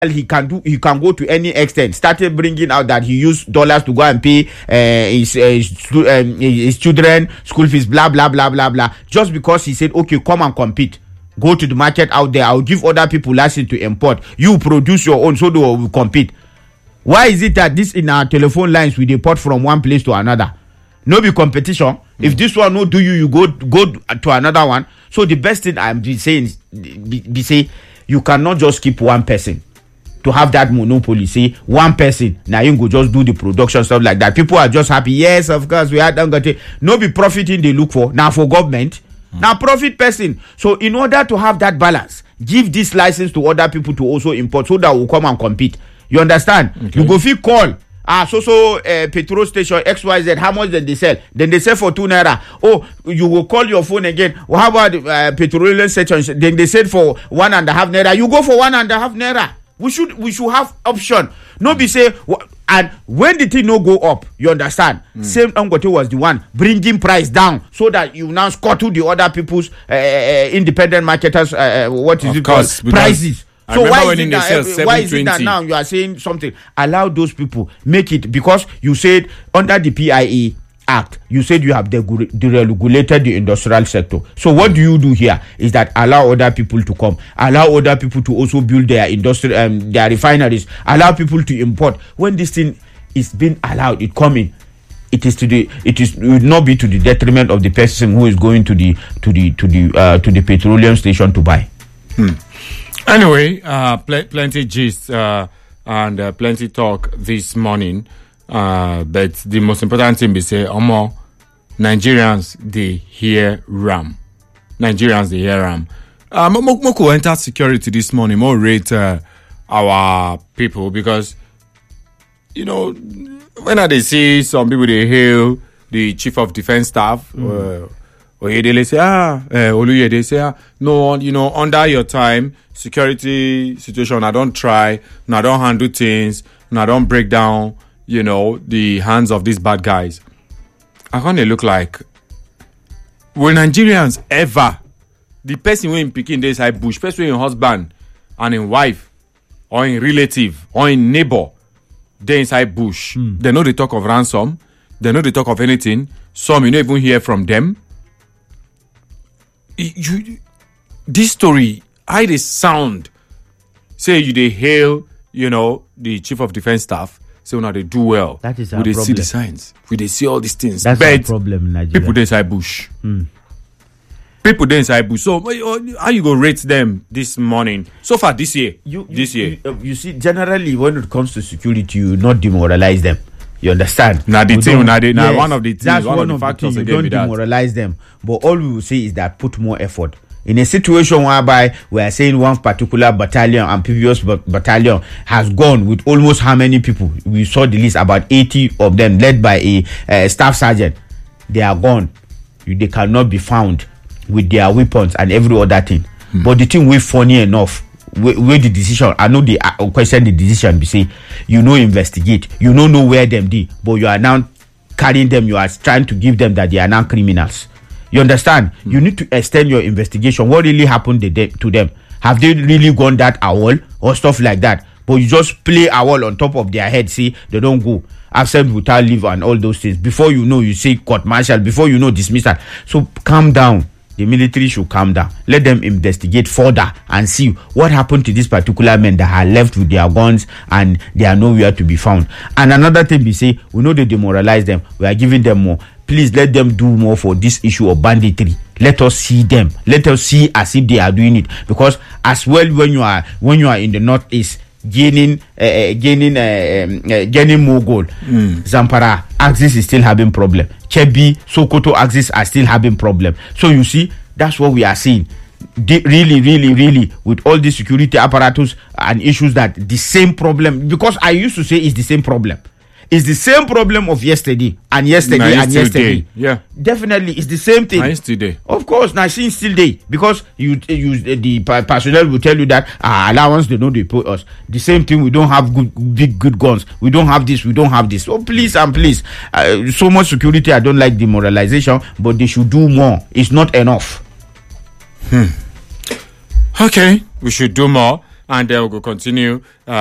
he can go to any extent. Started bringing out that he used dollars to go and pay his children school fees, blah blah blah blah blah, just because he said, okay, come and compete, go to the market out there, I'll give other people license to import, you produce your own, so they will compete. Why is it that this in our telephone lines we deport from one place to another? No be competition. If this one no do you go to another one. So the best thing I'm saying be say you cannot just keep one person to have that monopoly. Say one person now you go just do the production stuff like that. People are just happy. Yes, of course we had Dangote. No be profiting they look for now for government. Now profit person. So in order to have that balance, give this license to other people to also import so that will come and compete. You understand? Okay. You go feel call. Petrol station XYZ, how much did they sell? Then they sell for 2 naira. Oh, you will call your phone again. Well, how about petroleum station? Then they said for 1.5 naira. You go for 1.5 naira. We should have option. No be say, and when the thing no go up, you understand? Same Dangote was the one bringing price down so that you now scuttle the other people's independent marketers. What is it called? Prices. So why is it that now you are saying something? Allow those people, make it, because you said under the PIA Act, you said you have deregulated the industrial sector. So what do you do here is that allow other people to come, allow other people to also build their industry, their refineries, allow people to import. When this thing is being allowed, it coming. It will not be to the detriment of the person who is going to the petroleum station to buy. Anyway, plenty gist and plenty talk this morning. But the most important thing be say, Nigerians they hear Ram. Moko enter security this morning. More rate our people, because when they see some people they hail the chief of defense staff. Oyedele say, Oluyede say, no, under your time, security situation, I don't try, and I don't handle things, and I don't break down, the hands of these bad guys. I kind of look like, will Nigerians ever, the person who in picking this side bush, person in husband and in wife, or in relative, or in neighbor, they inside bush, they know the talk of ransom, they know the talk of anything, some you don't even hear from them. This story, I they sound say you they hail, the chief of defense staff. Say now they do well. That is our problem. We see the signs. We they see all these things. That's our problem in Nigeria. People they inside bush. People they inside bush. So how you go rate them this morning? So far this year. You see, generally when it comes to security, you not demoralize them. You understand? Now the thing, yes, one of the things, that's one of the factors you don't demoralize them. But all we will say is that put more effort. In a situation whereby we are saying one particular battalion and previous battalion has gone with almost how many people? We saw the list, about 80 of them, led by a staff sergeant. They are gone. They cannot be found with their weapons and every other thing. But the thing we funny enough, where the decision, I know they question the decision, be say, investigate, know where them did, but you are now carrying them, you are trying to give them that they are now criminals. You understand? You need to extend your investigation. What really happened to them? Have they really gone that AWOL or stuff like that? But you just play AWOL on top of their head, see, they don't go. Absent without leave and all those things. Before you know, you say court martial. Before you know, dismissal. So calm down. The military should calm down. Let them investigate further and see what happened to these particular men that are left with their guns and they are nowhere to be found. And another thing we say, we know they demoralize them. We are giving them more. Please let them do more for this issue of banditry. Let us see them. Let us see as if they are doing it. Because as well, when you are in the northeast, gaining more gold. Zamfara axis is still having problem. Kebbi, Sokoto axis are still having problem. So you see, that's what we are seeing. Really, with all the security apparatus and issues, that the same problem. Because I used to say it's the same problem. It's the same problem of yesterday and yesterday. Yeah, definitely, it's the same thing. Nice today. Of course, now since still day, because the personnel will tell you that allowance they know they pay us. The same thing. We don't have good guns. We don't have this. We don't have this. So please and please, so much security. I don't like demoralization, but they should do more. It's not enough. Okay, we should do more. and then we will continue